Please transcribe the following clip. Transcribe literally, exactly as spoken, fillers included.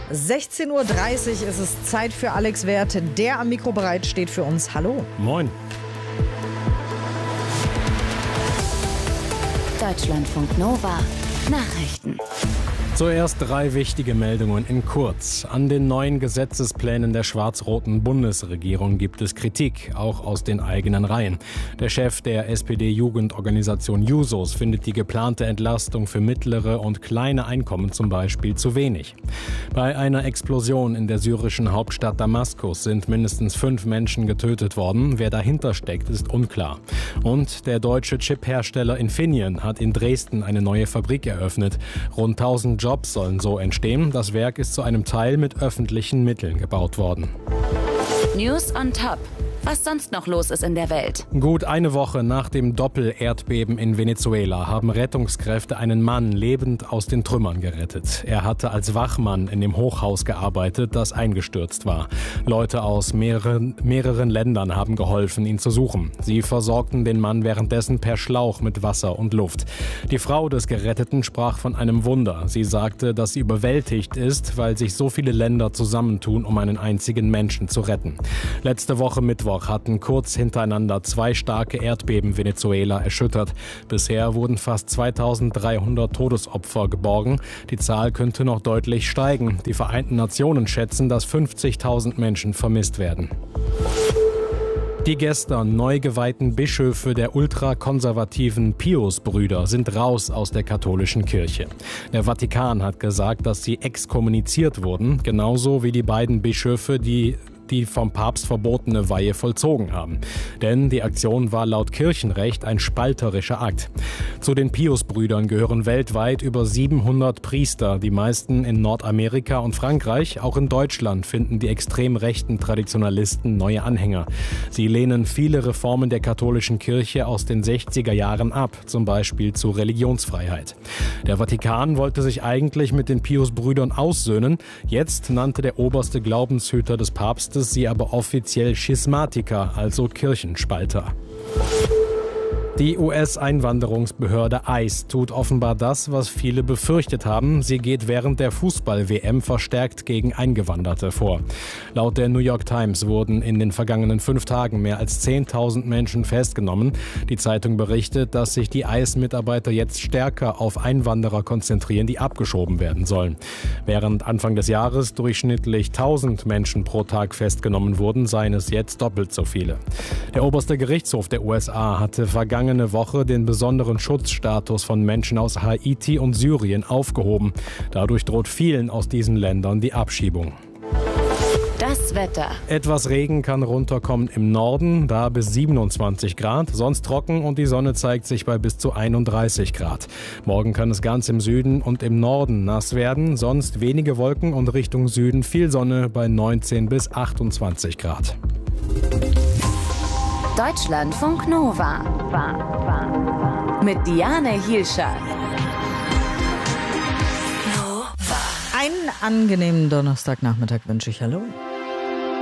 sechzehn Uhr dreißig ist es Zeit für Alex Werth, der am Mikro bereit steht für uns. Hallo. Moin. Deutschlandfunk Nova Nachrichten. Zuerst drei wichtige Meldungen in kurz. An den neuen Gesetzesplänen der schwarz-roten Bundesregierung gibt es Kritik, auch aus den eigenen Reihen. Der Chef der S P D-Jugendorganisation Jusos findet die geplante Entlastung für mittlere und kleine Einkommen zum Beispiel zu wenig. Bei einer Explosion in der syrischen Hauptstadt Damaskus sind mindestens fünf Menschen getötet worden. Wer dahinter steckt, ist unklar. Und der deutsche Chiphersteller Infineon hat in Dresden eine neue Fabrik eröffnet. Rund tausend Jobs sollen so entstehen. Das Werk ist zu einem Teil mit öffentlichen Mitteln gebaut worden. News on Top. Was sonst noch los ist in der Welt. Gut eine Woche nach dem Doppel-Erdbeben in Venezuela haben Rettungskräfte einen Mann lebend aus den Trümmern gerettet. Er hatte als Wachmann in dem Hochhaus gearbeitet, das eingestürzt war. Leute aus mehreren, mehreren Ländern haben geholfen, ihn zu suchen. Sie versorgten den Mann währenddessen per Schlauch mit Wasser und Luft. Die Frau des Geretteten sprach von einem Wunder. Sie sagte, dass sie überwältigt ist, weil sich so viele Länder zusammentun, um einen einzigen Menschen zu retten. Letzte Woche Mittwoch hatten kurz hintereinander zwei starke Erdbeben Venezuela erschüttert. Bisher wurden fast zweitausenddreihundert Todesopfer geborgen. Die Zahl könnte noch deutlich steigen. Die Vereinten Nationen schätzen, dass fünfzigtausend Menschen vermisst werden. Die gestern neu geweihten Bischöfe der ultrakonservativen Pius-Brüder sind raus aus der katholischen Kirche. Der Vatikan hat gesagt, dass sie exkommuniziert wurden, genauso wie die beiden Bischöfe, die die vom Papst verbotene Weihe vollzogen haben. Denn die Aktion war laut Kirchenrecht ein spalterischer Akt. Zu den Pius-Brüdern gehören weltweit über siebenhundert Priester, die meisten in Nordamerika und Frankreich. Auch in Deutschland finden die extrem rechten Traditionalisten neue Anhänger. Sie lehnen viele Reformen der katholischen Kirche aus den sechziger Jahren ab, zum Beispiel zur Religionsfreiheit. Der Vatikan wollte sich eigentlich mit den Pius-Brüdern aussöhnen. Jetzt nannte der oberste Glaubenshüter des Papstes sie aber offiziell Schismatiker, also Kirchenspalter. Die U S-Einwanderungsbehörde ICE tut offenbar das, was viele befürchtet haben. Sie geht während der Fußball-W M verstärkt gegen Eingewanderte vor. Laut der New York Times wurden in den vergangenen fünf Tagen mehr als zehntausend Menschen festgenommen. Die Zeitung berichtet, dass sich die ICE-Mitarbeiter jetzt stärker auf Einwanderer konzentrieren, die abgeschoben werden sollen. Während Anfang des Jahres durchschnittlich tausend Menschen pro Tag festgenommen wurden, seien es jetzt doppelt so viele. Der oberste Gerichtshof der U S A hatte vergangene Woche den besonderen Schutzstatus von Menschen aus Haiti und Syrien aufgehoben. Dadurch droht vielen aus diesen Ländern die Abschiebung. Das Wetter. Etwas Regen kann runterkommen im Norden, da bis siebenundzwanzig Grad, sonst trocken und die Sonne zeigt sich bei bis zu einunddreißig Grad. Morgen kann es ganz im Süden und im Norden nass werden, sonst wenige Wolken und Richtung Süden viel Sonne bei neunzehn bis achtundzwanzig Grad. Deutschlandfunk Nova. Mit Diane Hielscher. Einen angenehmen Donnerstagnachmittag wünsche ich. Hallo.